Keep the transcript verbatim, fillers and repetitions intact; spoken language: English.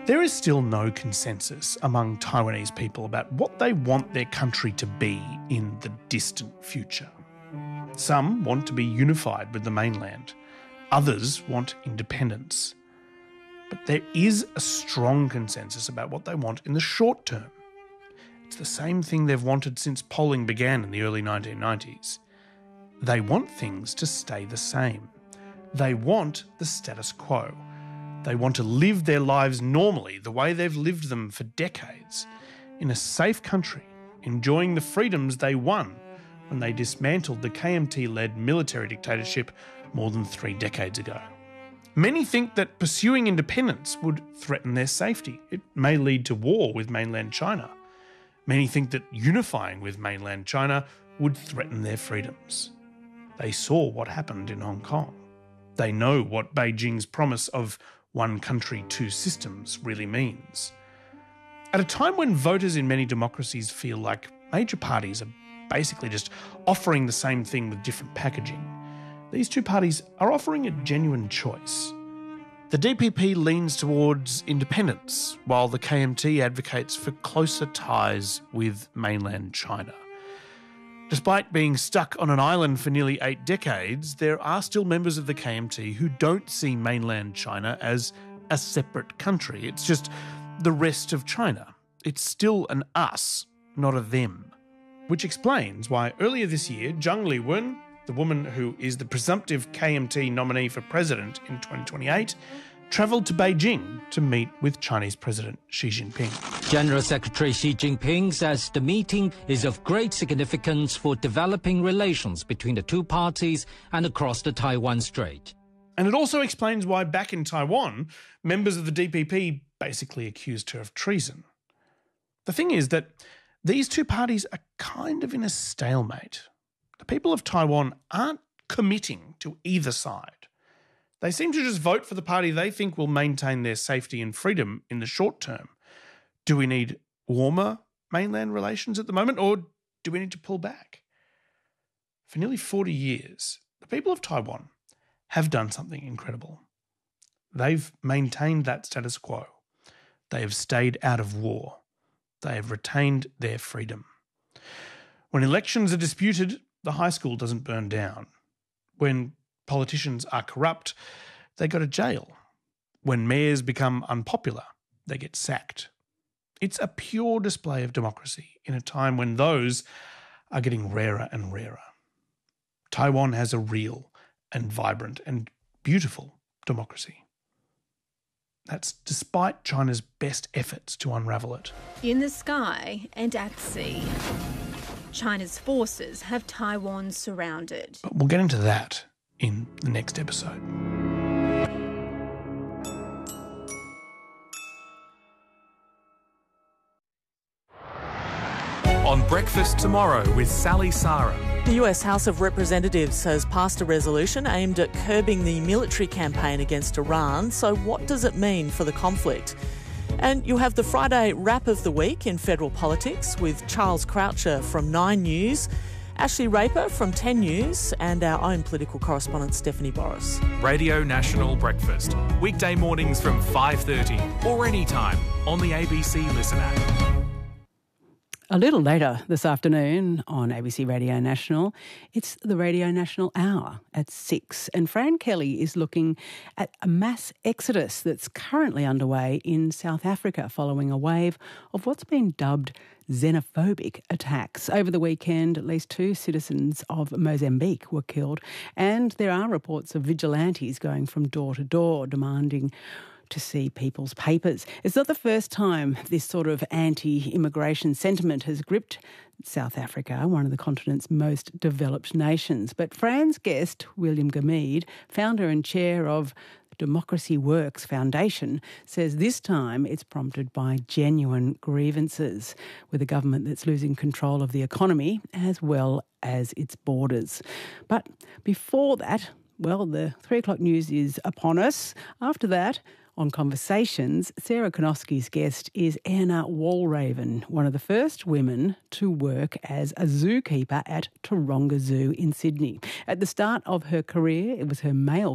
There is still no consensus among Taiwanese people about what they want their country to be in the distant future. Some want to be unified with the mainland. Others want independence. But there is a strong consensus about what they want in the short term. It's the same thing they've wanted since polling began in the early nineteen nineties. They want things to stay the same. They want the status quo. They want to live their lives normally, the way they've lived them for decades, in a safe country, enjoying the freedoms they won when they dismantled the K M T-led military dictatorship more than three decades ago. Many think that pursuing independence would threaten their safety. It may lead to war with mainland China. Many think that unifying with mainland China would threaten their freedoms. They saw what happened in Hong Kong. They know what Beijing's promise of one country, two systems really means. At a time when voters in many democracies feel like major parties are basically just offering the same thing with different packaging, these two parties are offering a genuine choice. The D P P leans towards independence, while the K M T advocates for closer ties with mainland China. Despite being stuck on an island for nearly eight decades, there are still members of the K M T who don't see mainland China as a separate country. It's just the rest of China. It's still an us, not a them. Which explains why earlier this year, Zhang Liwen, the woman who is the presumptive K M T nominee for president in twenty twenty-eight, travelled to Beijing to meet with Chinese President Xi Jinping. General Secretary Xi Jinping says the meeting is of great significance for developing relations between the two parties and across the Taiwan Strait. And it also explains why back in Taiwan, members of the D P P basically accused her of treason. The thing is that these two parties are kind of in a stalemate. The people of Taiwan aren't committing to either side. They seem to just vote for the party they think will maintain their safety and freedom in the short term. Do we need warmer mainland relations at the moment, or do we need to pull back? For nearly forty years, the people of Taiwan have done something incredible. They've maintained that status quo. They have stayed out of war. They have retained their freedom. When elections are disputed, the high school doesn't burn down. When politicians are corrupt, they go to jail. When mayors become unpopular, they get sacked. It's a pure display of democracy in a time when those are getting rarer and rarer. Taiwan has a real and vibrant and beautiful democracy. That's despite China's best efforts to unravel it. In the sky and at sea, China's forces have Taiwan surrounded. But we'll get into that in the next episode. On Breakfast Tomorrow with Sally Sarah. The U S House of Representatives has passed a resolution aimed at curbing the military campaign against Iran. So what does it mean for the conflict? And you have the Friday wrap of the week in federal politics with Charles Croucher from Nine News, Ashley Raper from ten News, and our own political correspondent Stephanie Boris. Radio National Breakfast. Weekday mornings from five thirty or anytime on the A B C Listen app. A little later this afternoon on A B C Radio National, it's the Radio National Hour at six. And Fran Kelly is looking at a mass exodus that's currently underway in South Africa following a wave of what's been dubbed xenophobic attacks. Over the weekend, at least two citizens of Mozambique were killed, and there are reports of vigilantes going from door to door demanding to see people's papers. It's not the first time this sort of anti-immigration sentiment has gripped South Africa, one of the continent's most developed nations. But Fran's guest, William Gmead, founder and chair of Democracy Works Foundation, says this time it's prompted by genuine grievances with a government that's losing control of the economy as well as its borders. But before that, well, the three o'clock news is upon us. After that, on Conversations, Sarah Konofsky's guest is Anna Walraven, one of the first women to work as a zookeeper at Taronga Zoo in Sydney. At the start of her career, it was her male